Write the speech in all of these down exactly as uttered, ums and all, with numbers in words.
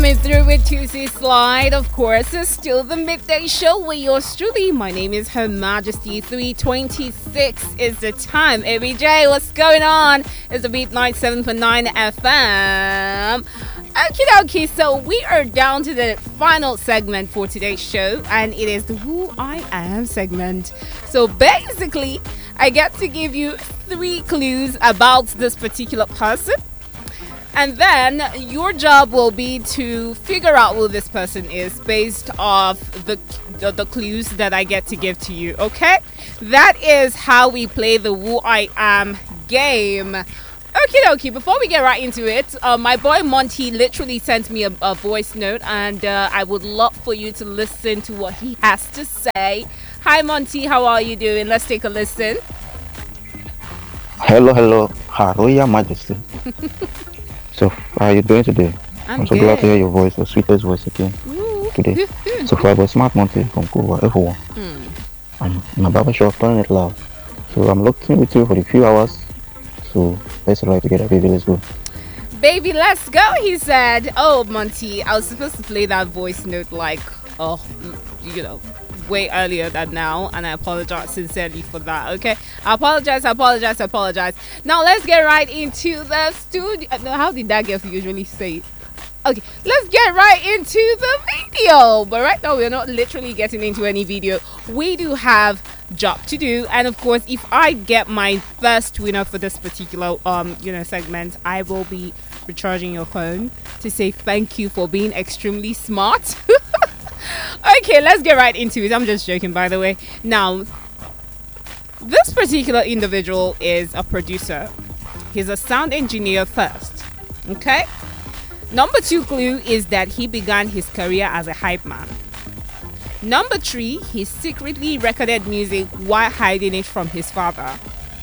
Coming through with Tuesday Slide, of course, it's still the midday show with yours truly. My name is Her Majesty. three twenty-six is the time. A B J, what's going on? It's the Beat ninety-seven point nine F M. Okie dokie, so we are down to the final segment for today's show, and it is the Who I Am segment. So basically, I get to give you three clues about this particular person. And then your job will be to figure out who this person is based off the, the the clues that I get to give to you, okay? That is how we play the Who I Am game. Okie dokie, before we get right into it, uh, my boy Monty literally sent me a, a voice note, and uh, I would love for you to listen to what he has to say. Hi Monty, how are you doing? Let's take a listen. Hello, hello. Hello, Your Majesty. So, how are you doing today? I'm, I'm so good. glad to hear your voice, your sweetest voice again today. So, far, I Smart Monty from Cuba, everyone. Mm. I'm in a barbershop, turning it loud. So, I'm looking with you for a few hours. So, let's ride together, baby. Let's go. Baby, let's go, he said. Oh, Monty, I was supposed to play that voice note like, oh, you know, way earlier than now, and I apologize sincerely for that. Okay, I apologize, I apologize, I apologize. Now let's get right into the studio. No, how did that girl usually say it? Okay, let's get right into the video. But right now we're not literally getting into any video. We do have job to do, and of course, if I get my first winner for this particular um you know segment, I will be recharging your phone to say thank you for being extremely smart. Okay, let's get right into it. I'm just joking, by the way. Now, this particular individual is a producer. He's a sound engineer first. Okay? Number two clue is that he began his career as a hype man. Number three, he secretly recorded music while hiding it from his father.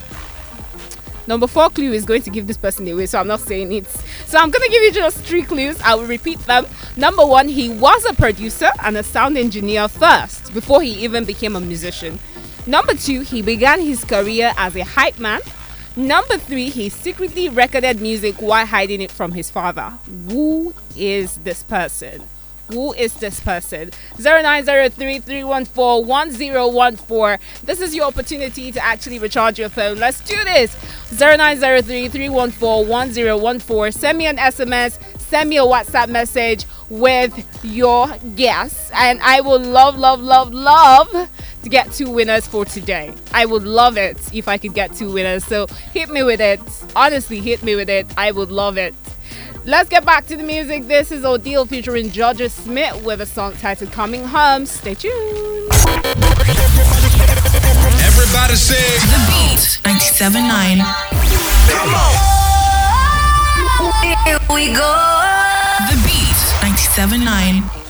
Number four clue is going to give this person away, so I'm not saying it. So I'm going to give you just three clues. I will repeat them. Number one, he was a producer and a sound engineer first, before he even became a musician. Number two, he began his career as a hype man. Number three, he secretly recorded music while hiding it from his father. Who is this person? Who is this person? zero nine zero three, three one four, one zero one four. This is your opportunity to actually recharge your phone. Let's do this. zero nine zero three, three one four, one zero one four. Send me an S M S. Send me a WhatsApp message with your guess. And I will love, love, love, love to get two winners for today. I would love it if I could get two winners. So hit me with it. Honestly, hit me with it. I would love it. Let's get back to the music. This is Odile featuring Georgia Smith with a song titled Coming Home. Stay tuned. Everybody say The Beat ninety-seven point nine. Come on. Here we go. The Beat ninety-seven point nine.